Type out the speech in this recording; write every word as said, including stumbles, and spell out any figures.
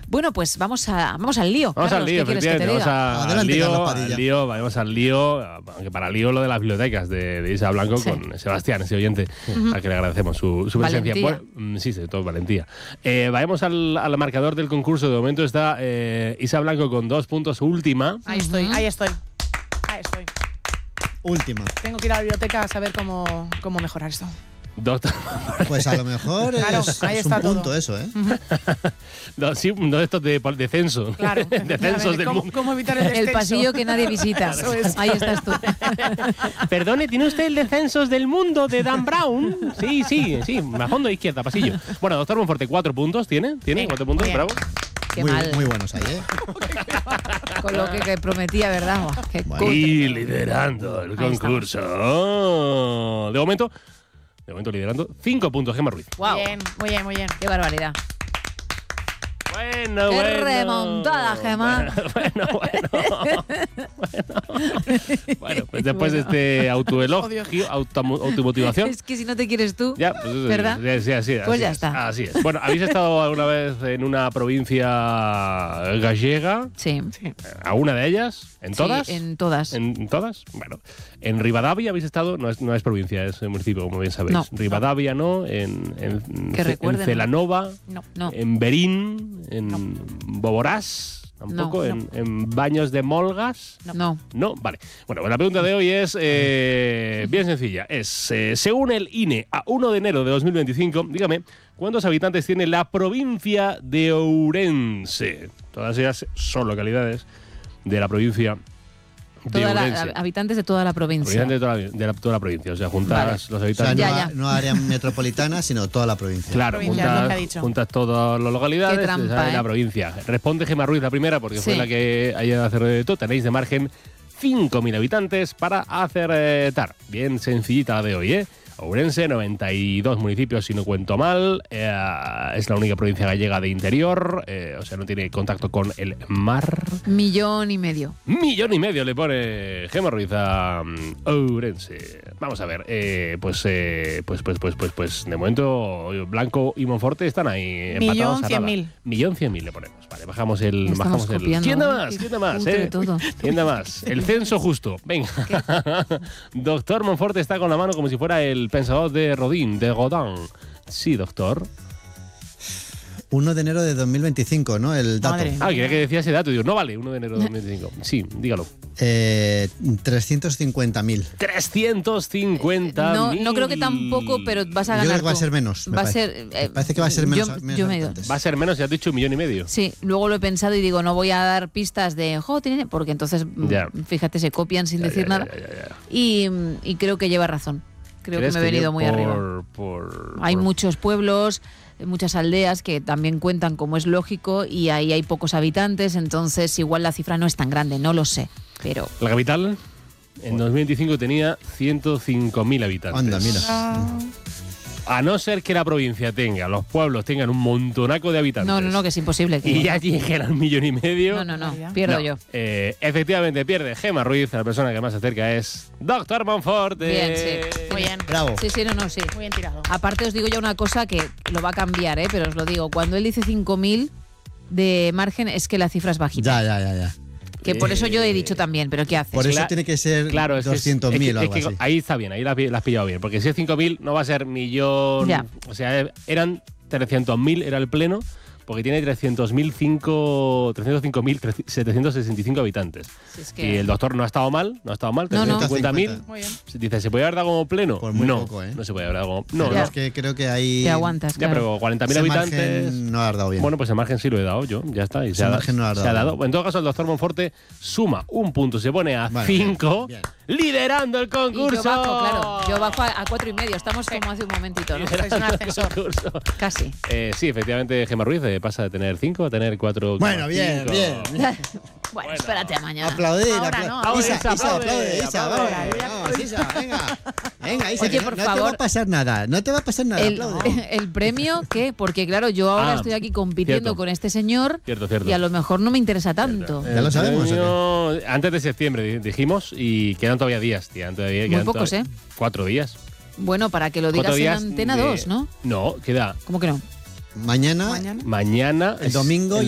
Bueno, pues vamos a vamos al lío. Vamos Carlos, al lío, ¿qué quieres que te efectivamente. Vamos diga? a, al, Adelante, lío, Carlos Padilla. al lío, vamos al lío, aunque para lío lo de las bibliotecas de, de Isa Blanco Sí. con Sebastián, ese oyente, Uh-huh. al que le agradecemos su, su presencia. Valentía. Bueno, sí, sobre todo valentía. Eh, vayamos al, al marcador del concurso. De momento está eh, Isa Blanco con dos puntos, última. Ahí estoy, Ujú. ahí estoy. Ahí estoy. Última. Tengo que ir a la biblioteca a saber cómo, cómo mejorar esto. Dos, Pues a lo mejor Claro, es, ahí es un está todo. punto eso, ¿eh? dos, sí, dos de estos de, de censo. Claro. de censos del ¿Cómo, mundo. ¿Cómo evitar el descenso? El pasillo que nadie visita. Eso es. Ahí estás tú. Perdone, ¿tiene usted el de censos del mundo de Dan Brown? Sí, sí, sí, a fondo izquierda, pasillo. Bueno, doctor Monforte, cuatro puntos tiene, tiene Venga, cuatro puntos, bien. bravo. Qué muy, mal. muy buenos ahí, ¿eh? Con lo que, que prometía, ¿verdad? Buah, qué Bueno. cutre. Y liderando el Ahí concurso. De momento, de momento liderando, cinco puntos, Gemma Ruiz. Guau, Bien, muy bien, muy bien. qué barbaridad. Bueno, Qué bueno. remontada, Gemma. Bueno, bueno, bueno. Bueno, bueno pues después de este autoelogio, auto, automotivación. Es que si no te quieres tú, Ya, pues eso, ¿verdad? Sí, sí, así, Pues así ya es, está. Así es. Bueno, ¿habéis estado alguna vez en una provincia gallega? sí. ¿A una de ellas? ¿En todas? Sí, en todas. ¿En todas? Bueno, en Rivadavia habéis estado, no es, no es provincia, es municipio, como bien sabéis. No. Rivadavia, ¿no? En, en, Que Ce- recuerden, en Celanova, No. No. en Berín, en Boborás, tampoco, No, en, en Baños de Molgas. No. No, vale. Bueno, pues la pregunta de hoy es eh, bien sencilla. Es, eh, según el I N E, a uno de enero de dos mil veinticinco, dígame, ¿cuántos habitantes tiene la provincia de Ourense? Todas ellas son localidades de la provincia de Toda la- Ourense. habitantes de toda la provincia. Habitantes de toda, la, de la- toda la provincia, o sea, juntas Vale. los O sea, habitantes. no, Ya, a- ya. no área metropolitana, sino toda la provincia. Claro, Provincia, lo que ha juntas, dicho. juntas todas las localidades Qué trampa, te sale ¿eh? la provincia. Responde Gemma Ruiz la primera, porque fue Sí. la que haya acertado. Tenéis de margen cinco mil habitantes para acertar. Bien sencillita la de hoy, ¿eh? Ourense, noventa y dos municipios, si no cuento mal. Eh, es la única provincia gallega de interior, eh, o sea, no tiene contacto con el mar. Millón y medio. Millón y medio le pone Gemma Ruiz a um, Ourense. Vamos a ver, eh, pues, eh, pues, pues, pues, pues, pues, de momento Blanco y Monforte están ahí empatados. Millón a cien nada. mil. Millón cien mil le ponemos. Vale, bajamos el, Estamos bajamos el. copiando, ¿Quién da ¿eh? más? Qué ¿Quién da más? cutre Eh? todo. ¿Quién da más? El censo justo. Venga. Doctor Monforte está con la mano como si fuera el pensador de Rodin, de Godin. Sí, doctor. uno de enero de dos mil veinticinco, ¿no? El dato. Madre. Ah, quería que decía ese dato. Digo, no vale, uno de enero de dos mil veinticinco. Sí, dígalo. Eh, trescientos cincuenta mil. trescientos cincuenta No, mil. no creo que tampoco, pero vas a Yo ganar creo que va a tú. ser menos, me Va a parece. ser. Me eh, parece que va a ser menos, yo, menos yo me- habitantes. Va a ser menos, ya has dicho un millón y medio. Sí, luego lo he pensado y digo, no voy a dar pistas de, jo, tiene, porque entonces, mm, Ya. fíjate, se copian sin Ya, decir ya, nada. ya, ya, ya. Y, y creo que lleva razón. Creo que ¿Crees me he venido yo muy por- arriba. por- Hay por- muchos pueblos, muchas aldeas que también cuentan como es lógico y ahí hay pocos habitantes, entonces igual la cifra no es tan grande, no lo sé. Pero La capital en dos mil veinticinco tenía ciento cinco mil habitantes. Anda, mira. Ah, A no ser que la provincia tenga, los pueblos tengan un montonaco de habitantes. no, no, no, que es imposible. Que Y ya lleguen al millón y medio. No, no, no, No, pierdo No, yo. eh, efectivamente pierde Gemma Ruiz, la persona que más se acerca es Doctor Monforte. Bien, sí. muy bien. Bravo. Sí, sí, no, no, sí. Muy bien tirado. Aparte os digo ya una cosa que lo va a cambiar, ¿eh? Pero os lo digo, cuando él dice cinco mil de margen es que la cifra es bajita. Ya, ya, ya, ya. Que por eso yo he dicho también, pero ¿qué haces? Por eso Cla- tiene que ser Claro, es que es- doscientos mil es o que- algo es que así. ahí está bien, ahí la, la has pillado bien. Porque si es cinco mil no va a ser millón. Ya. O sea, eh, eran trescientos mil, era el pleno, porque tiene trescientos mil cinco mil setecientos sesenta y cinco habitantes. Si es Y que- el doctor no ha estado mal, no ha estado mal, No, no. trescientos cincuenta mil. Muy bien. Dice, ¿se puede haber dado como pleno? Pues muy no, poco, ¿eh? no se puede haber dado como. No, Pero no. es que creo que ahí. Te aguantas, Ya, claro. pero cuarenta mil ese habitantes. margen no has dado bien. Bueno, pues el margen sí lo he dado yo, ya está. Y se Ese ha, margen no lo has se ha dado. dado. En todo caso, el doctor Monforte suma un punto, se pone a Vale, cinco, bien, liderando el Y concurso. yo bajo, claro, yo bajo a, a cuatro y medio. Estamos como hace un momentito, ¿no? Es un ascensor. Concurso. Casi. Eh, sí, efectivamente, Gemma Ruiz eh, pasa de tener cinco a tener cuatro. Bueno, bien, bien. bien. Bueno, espérate a mañana. Aplaudir, Ahora apla- no, ahora. Isa, Isa, Isa, aplaude, aplaude, Isa, aplaude. vamos, vamos, Isa, venga. Venga, Isa, Oye, que no, por no te va favor. a pasar nada, no te va a pasar nada, El, aplaude. el premio, ¿qué? Porque claro, yo ahora Ah, estoy aquí compitiendo cierto. con este señor Cierto, cierto. y a lo mejor no me interesa tanto. Ya lo sabemos, ¿o qué? Premio- Antes de septiembre di- dijimos y quedan todavía días. Quedan todavía, Muy quedan pocos, todavía- ¿eh? Cuatro días. Bueno, para que lo Cuatro digas en días Antena de- dos, ¿no? No, queda ¿Cómo que no? Mañana, Mañana. mañana. el domingo